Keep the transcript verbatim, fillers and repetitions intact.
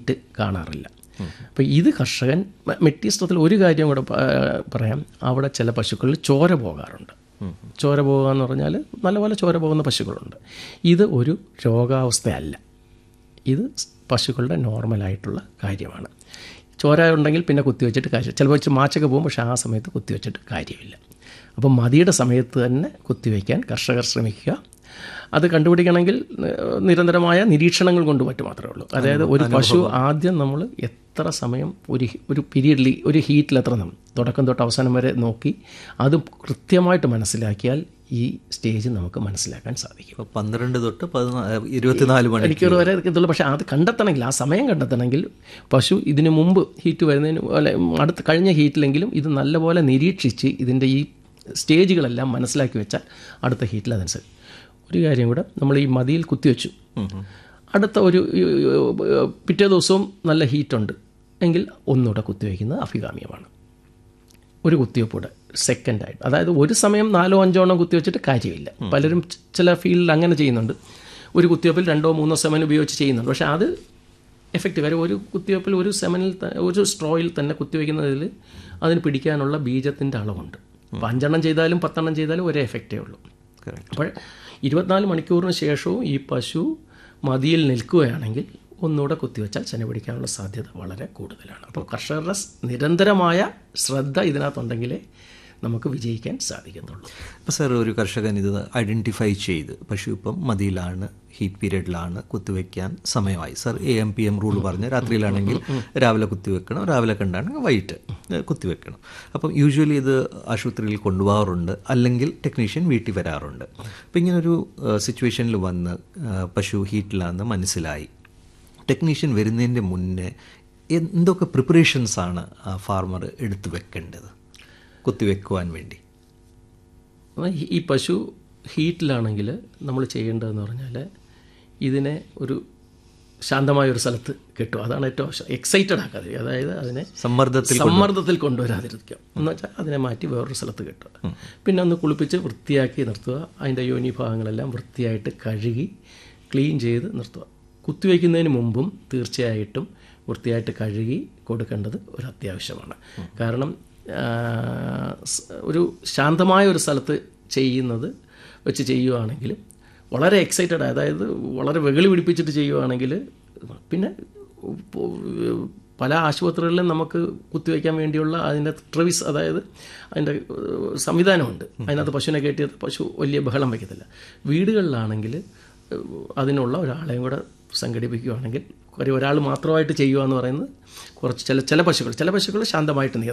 Heat കാണാറില്ല. അപ്പോൾ ഇത് കർഷകൻ മെറ്റീസ്ത്രത്തിൽ ഒരു കാര്യം കൂടെ പറയാം, അവിടെ ചില പശുക്കളിൽ ചോര പോകാറുണ്ട്. ചോര പോകുക എന്ന് പറഞ്ഞാൽ നല്ലപോലെ ചോര പോകുന്ന പശുക്കളുണ്ട്. ഇത് ഒരു രോഗാവസ്ഥയല്ല, ഇത് പശുക്കളുടെ നോർമലായിട്ടുള്ള കാര്യമാണ്. ചോര ഉണ്ടെങ്കിൽ പിന്നെ കുത്തിവെച്ചിട്ട് കാര്യം, ചിലപ്പോൾ വെച്ച് മാച്ചൊക്കെ പോകും, പക്ഷേ ആ സമയത്ത് കുത്തിവെച്ചിട്ട് കാര്യമില്ല. അപ്പം മതിയുടെ സമയത്ത് തന്നെ കുത്തിവയ്ക്കാൻ കർഷകർ ശ്രമിക്കുക. അത് കണ്ടുപിടിക്കണമെങ്കിൽ നിരന്തരമായ നിരീക്ഷണങ്ങൾ കൊണ്ട് പറ്റും മാത്രമേ ഉള്ളൂ. അതായത് ഒരു പശു ആദ്യം നമ്മൾ എത്ര സമയം ഒരു ഒരു പീരീഡിൽ ഒരു ഹീറ്റിൽ എത്ര നമ്മൾ തുടക്കം തൊട്ട് അവസാനം വരെ നോക്കി അത് കൃത്യമായിട്ട് മനസ്സിലാക്കിയാൽ ഈ സ്റ്റേജ് നമുക്ക് മനസ്സിലാക്കാൻ സാധിക്കും. പന്ത്രണ്ട് തൊട്ട് ഇരുപത്തിനാല് മണിക്കൂർ വരെ ഇതുള്ളൂ. പക്ഷേ അത് കണ്ടെത്തണമെങ്കിൽ, ആ സമയം കണ്ടെത്തണമെങ്കിൽ പശു ഇതിനു മുമ്പ് ഹീറ്റ് വരുന്നതിന് അല്ലെ അടുത്ത് കഴിഞ്ഞ ഹീറ്റിലെങ്കിലും ഇത് നല്ലപോലെ നിരീക്ഷിച്ച് ഇതിൻ്റെ ഈ സ്റ്റേജുകളെല്ലാം മനസ്സിലാക്കി വെച്ചാൽ അടുത്ത ഹീറ്റിൽ അതനുസരിച്ച്. ഒരു കാര്യം കൂടെ, നമ്മൾ ഈ മതിയിൽ കുത്തിവെച്ചു, അടുത്ത ഒരു പിറ്റേ ദിവസവും നല്ല ഹീറ്റുണ്ട് എങ്കിൽ ഒന്നുകൂടെ കുത്തിവയ്ക്കുന്നത് അഭികാമ്യമാണ്. ഒരു കുത്തിവെപ്പൂടെ സെക്കൻഡായിട്ട്, അതായത് ഒരു സമയം നാലോ അഞ്ചോ എണ്ണം കുത്തിവെച്ചിട്ട് കാര്യമില്ല. പലരും ചില ഫീൽഡിൽ അങ്ങനെ ചെയ്യുന്നുണ്ട്, ഒരു കുത്തിവെപ്പിൽ രണ്ടോ മൂന്നോ സെമൻ ഉപയോഗിച്ച് ചെയ്യുന്നുണ്ട്. പക്ഷേ അത് എഫക്റ്റീവ്. കാര്യം ഒരു കുത്തിവെപ്പിൽ ഒരു സെമനിൽ ഒരു സ്ട്രോയിൽ തന്നെ കുത്തിവെക്കുന്നതിൽ അതിന് പിടിക്കാനുള്ള ബീജത്തിൻ്റെ അളവുണ്ട്. അപ്പോൾ അഞ്ചെണ്ണം ചെയ്താലും പത്തെണ്ണം ചെയ്താലും ഒരേ എഫക്റ്റേ ഉള്ളൂ. അപ്പോൾ ഇരുപത്തിനാല് മണിക്കൂറിന് ശേഷവും ഈ പശു മതിയിൽ നിൽക്കുകയാണെങ്കിൽ ഒന്നുകൂടെ കുത്തിവെച്ചാൽ ചെന പിടിക്കാനുള്ള സാധ്യത വളരെ കൂടുതലാണ്. അപ്പോൾ കർഷകരുടെ നിരന്തരമായ ശ്രദ്ധ ഇതിനകത്തുണ്ടെങ്കിലേ നമുക്ക് വിജയിക്കാൻ സാധിക്കത്തുള്ളൂ. അപ്പോൾ സാർ, ഒരു കർഷകൻ ഇത് ഐഡൻറ്റിഫൈ ചെയ്ത് പശു ഇപ്പം മതിയിലാണ്, ഹീറ്റ് പീരീഡിലാണ്, കുത്തിവെക്കാൻ സമയമായി. Sir A M P M rule പറഞ്ഞ് രാത്രിയിലാണെങ്കിൽ രാവിലെ കുത്തിവെക്കണം, രാവിലെ കണ്ടാണെങ്കിൽ വൈകിട്ട് കുത്തിവെക്കണം. അപ്പം യൂഷ്വലി ഇത് ആശുപത്രിയിൽ കൊണ്ടുപോകാറുണ്ട്, അല്ലെങ്കിൽ ടെക്നീഷ്യൻ വീട്ടിൽ വരാറുണ്ട്. അപ്പം ഇങ്ങനൊരു സിറ്റുവേഷനിൽ വന്ന് പശു ഹീറ്റിലാണെന്ന് മനസ്സിലായി, ടെക്നീഷ്യൻ വരുന്നതിൻ്റെ മുന്നേ എന്തൊക്കെ പ്രിപ്പറേഷൻസാണ് ഫാർമർ എടുത്തു വെക്കേണ്ടത് കുത്തിവെക്കുവാൻ വേണ്ടി? ഈ പശു ഹീറ്റിലാണെങ്കിൽ നമ്മൾ ചെയ്യേണ്ടതെന്ന് പറഞ്ഞാൽ ഇതിനെ ഒരു ശാന്തമായ ഒരു സ്ഥലത്ത് കെട്ടുക. അതാണ് ഏറ്റവും എക്സൈറ്റഡ് ആക്കാതെ, അതായത് അതിനെ സമ്മർദ്ദത്തിൽ സമ്മർദ്ദത്തിൽ കൊണ്ടുവരാതിരിക്കുക എന്ന് വെച്ചാൽ അതിനെ മാറ്റി വേറൊരു സ്ഥലത്ത് കെട്ടുക. പിന്നെ ഒന്ന് കുളിപ്പിച്ച് വൃത്തിയാക്കി നിർത്തുക. അതിൻ്റെ യോനി ഭാഗങ്ങളെല്ലാം വൃത്തിയായിട്ട് കഴുകി ക്ലീൻ ചെയ്ത് നിർത്തുക. കുത്തിവയ്ക്കുന്നതിന് മുമ്പും തീർച്ചയായിട്ടും വൃത്തിയായിട്ട് കഴുകി കൊടുക്കേണ്ടത് ഒരു അത്യാവശ്യമാണ്. കാരണം ഒരു ശാന്തമായ ഒരു സ്ഥലത്ത് ചെയ്യുന്നത് വെച്ച് ചെയ്യുകയാണെങ്കിൽ വളരെ എക്സൈറ്റഡ്, അതായത് വളരെ വെകളി പിടിപ്പിച്ചിട്ട് ചെയ്യുകയാണെങ്കിൽ പിന്നെ പല ആശുപത്രികളിലും നമുക്ക് കുത്തിവയ്ക്കാൻ വേണ്ടിയുള്ള അതിൻ്റെ ട്രവിസ്, അതായത് അതിൻ്റെ സംവിധാനമുണ്ട്. അതിനകത്ത് പശുവിനെ കയറ്റിയത് പശു വലിയ ബഹളം വയ്ക്കത്തില്ല. വീടുകളിലാണെങ്കിൽ അതിനുള്ള ഒരാളെയും കൂടെ സംഘടിപ്പിക്കുകയാണെങ്കിൽ, കാര്യം ഒരാൾ മാത്രമായിട്ട് ചെയ്യുക എന്ന് പറയുന്നത് കുറച്ച് ചില ചില പശുക്കൾ ചില പശുക്കൾ ശാന്തമായിട്ട്